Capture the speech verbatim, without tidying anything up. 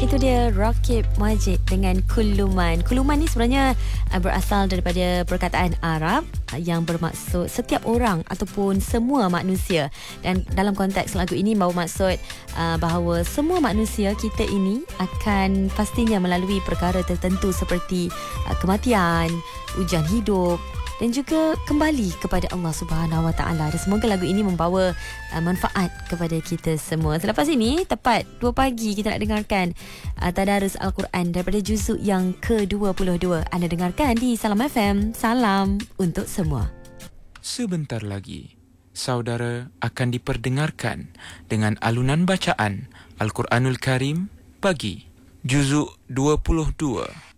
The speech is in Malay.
Itu dia Rakib Majid dengan Kuluman. Kuluman ni sebenarnya uh, berasal daripada perkataan Arab uh, yang bermaksud setiap orang ataupun semua manusia. Dan dalam konteks lagu ini bahawa maksud uh, bahawa semua manusia kita ini akan pastinya melalui perkara tertentu seperti uh, kematian, ujian hidup dan juga kembali kepada Allah Subhanahu Wa Taala. Dan semoga lagu ini membawa uh, manfaat kepada kita semua. Selepas ini, tepat dua pagi kita nak dengarkan uh, Tadarus Al-Quran daripada juzuk yang ke dua puluh dua. Anda dengarkan di Salam F M. Salam untuk semua. Sebentar lagi, saudara akan diperdengarkan dengan alunan bacaan Al-Quranul Karim pagi, juzuk dua puluh dua.